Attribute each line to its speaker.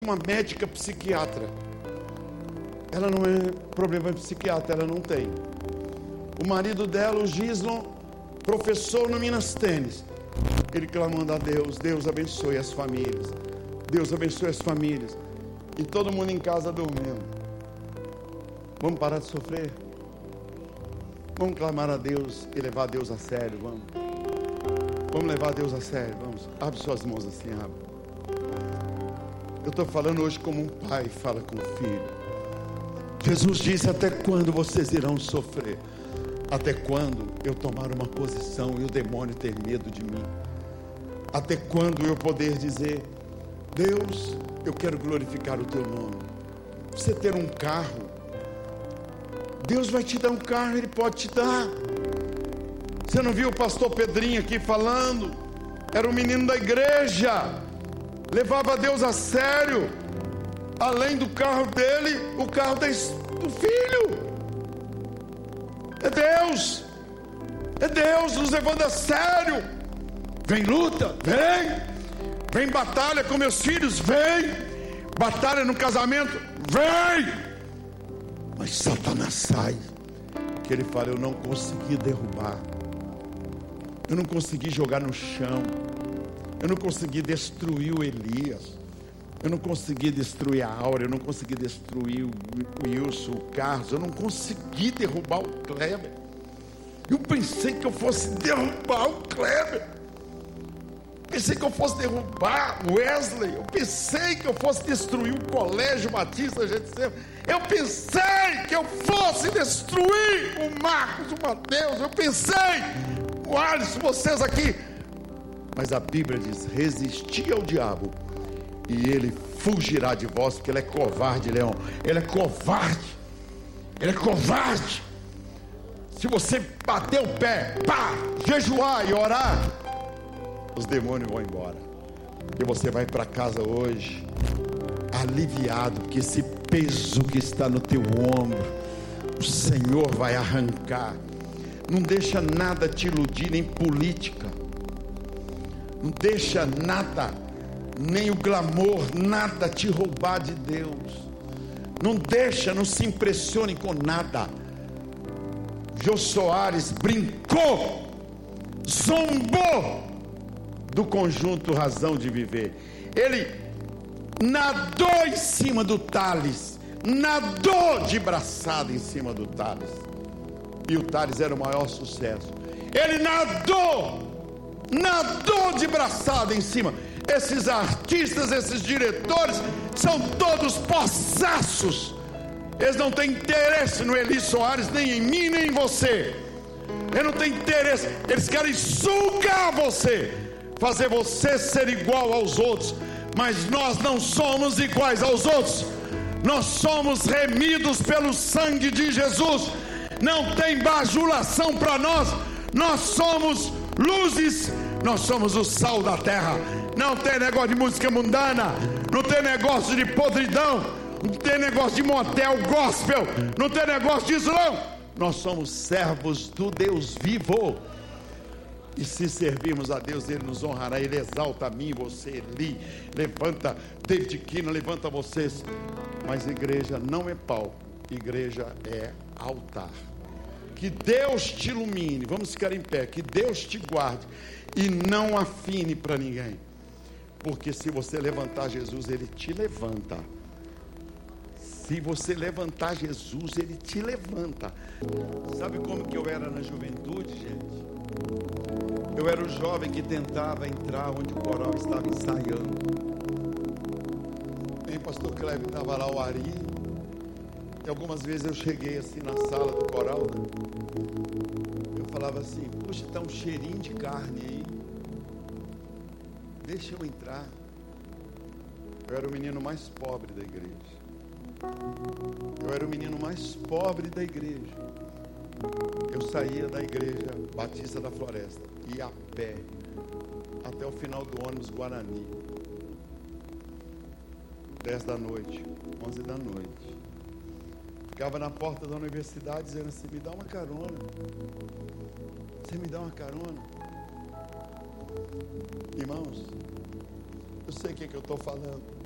Speaker 1: uma médica psiquiatra. Ela não é problema psiquiatra, ela não tem. O marido dela, o Gislon, professor no Minas Tênis. Ele clamando a Deus, Deus abençoe as famílias. Deus abençoe as famílias. E todo mundo em casa dormindo. Vamos parar de sofrer? Vamos clamar a Deus e levar Deus a sério, vamos. Vamos levar Deus a sério, vamos. Abre suas mãos assim, abre. Eu estou falando hoje como um pai fala com o filho. Jesus disse: até quando vocês irão sofrer? Até quando eu tomar uma posição e o demônio ter medo de mim? Até quando eu poder dizer: Deus, eu quero glorificar o teu nome? Você ter um carro, Deus vai te dar um carro, Ele pode te dar. Você não viu o pastor Pedrinho aqui falando? Era um menino da igreja, levava Deus a sério. Além do carro dele, o carro do filho. É Deus nos levando a sério. Vem luta, vem batalha com meus filhos, vem batalha no casamento, vem. Mas Satanás sai, que ele fala: eu não consegui derrubar, eu não consegui jogar no chão, eu não consegui destruir o Elias, eu não consegui destruir a Áurea, eu não consegui destruir o Wilson, o Carlos, eu não consegui derrubar o Kleber. Eu pensei que eu fosse derrubar o Kleber, pensei que eu fosse derrubar o Wesley, eu pensei que eu fosse destruir o Colégio Batista Getsemane, eu pensei que eu fosse destruir o Marcos, o Mateus, eu pensei, o Alisson, vocês aqui. Mas a Bíblia diz: resisti ao diabo e ele fugirá de vós, porque ele é covarde, leão. Ele é covarde. Ele é covarde. Se você bater o pé, pá, jejuar e orar, os demônios vão embora. E você vai para casa hoje aliviado, porque esse peso que está no teu ombro, o Senhor vai arrancar. Não deixa nada te iludir, nem política. Não deixa nada, nem o glamour, nada te roubar de Deus. Não deixa, não se impressione com nada. Jô Soares brincou, zombou do conjunto Razão de Viver. Ele nadou em cima do Thales, nadou de braçada em cima do Thales, e o Thales era o maior sucesso. Ele nadou de braçada em cima. Esses artistas, esses diretores são todos possessos. Eles não têm interesse no Eli Soares, nem em mim, nem em você. Eles não têm interesse. Eles querem sugar você, fazer você ser igual aos outros. Mas nós não somos iguais aos outros. Nós somos remidos pelo sangue de Jesus. Não tem bajulação para nós. Nós somos luzes, nós somos o sal da terra. Não tem negócio de música mundana, não tem negócio de podridão, não tem negócio de motel gospel, não tem negócio disso não. Nós somos servos do Deus vivo, e se servirmos a Deus, Ele nos honrará. Ele exalta a mim, você, Eli, levanta David Kina, levanta vocês. Mas igreja não é palco, igreja é altar. Que Deus te ilumine. Vamos ficar em pé. Que Deus te guarde e não afine para ninguém, porque se você levantar Jesus, Ele te levanta. Se você levantar Jesus, Ele te levanta. Sabe como que eu era na juventude, gente? Eu era o jovem que tentava entrar onde o coral estava ensaiando. Bem, pastor Kleber estava lá, o Ari, e algumas vezes eu cheguei assim na sala do coral, né? Eu falava assim: puxa, está um cheirinho de carne aí, deixa eu entrar. Eu era o menino mais pobre da igreja. Eu era o menino mais pobre da igreja. Eu saía da igreja Batista da Floresta, ia a pé até o final do ônibus Guarani, 10 da noite, 11 da noite. Ficava na porta da universidade dizendo assim: me dá uma carona. Você me dá uma carona? Irmãos, eu sei o que eu estou falando.